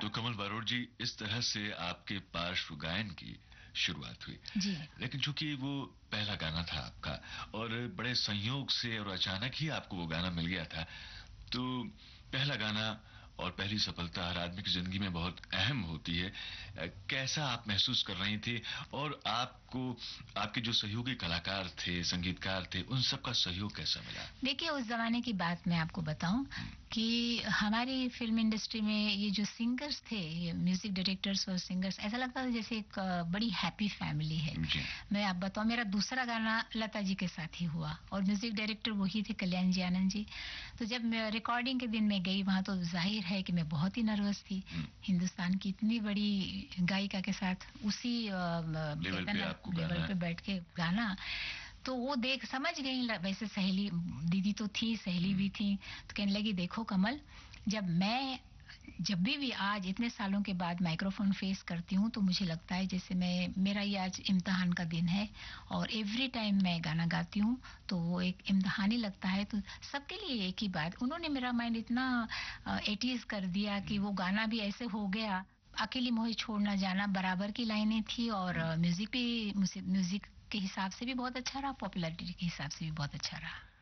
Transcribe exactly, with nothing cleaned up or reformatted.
तो कमल बारोट जी, इस तरह से आपके पार्श्व गायन की शुरुआत हुई जी। लेकिन चूंकि वो पहला गाना था आपका और बड़े संयोग से और अचानक ही आपको वो गाना मिल गया था, तो पहला गाना और पहली सफलता हर आदमी की जिंदगी में बहुत अहम होती है। कैसा आप महसूस कर रही थी और आपको आपके जो सहयोगी कलाकार थे, संगीतकार थे, उन सब का सहयोग कैसा मिला? देखिए, उस जमाने की बात मैं आपको बताऊं कि हमारी फिल्म इंडस्ट्री में ये जो सिंगर्स थे, ये म्यूजिक डायरेक्टर्स और सिंगर्स, ऐसा लगता था जैसे एक बड़ी हैप्पी फैमिली है। जी। मैं आप बताऊं, मेरा दूसरा गाना लता जी के साथ ही हुआ और म्यूजिक डायरेक्टर वही थे, कल्याण जी आनंद जी। तो जब मैं रिकॉर्डिंग के दिन मैं गई वहां, तो जाहिर है कि मैं बहुत ही नर्वस थी। हिंदुस्तान की इतनी बड़ी गायिका के साथ उसी लेवल पे आपको लेवल पे बैठ के गाना, तो वो देख समझ गई। वैसे सहेली दीदी तो थी, सहेली भी थी, तो कहने लगी देखो कमल, जब मैं जब भी भी आज इतने सालों के बाद माइक्रोफोन फेस करती हूँ, तो मुझे लगता है जैसे मैं मेरा ये आज इम्तिहान का दिन है और एवरी टाइम मैं गाना गाती हूँ तो वो एक इम्तिहान ही लगता है। तो सबके लिए एक ही बात, उन्होंने मेरा माइंड इतना एटीज कर दिया कि वो गाना भी ऐसे हो गया। अकेली मोहे छोड़ना जाना बराबर की लाइनें थी और म्यूजिक भी म्यूजिक के हिसाब से भी बहुत अच्छा रहा, पॉपुलैरिटी के हिसाब से भी बहुत अच्छा रहा।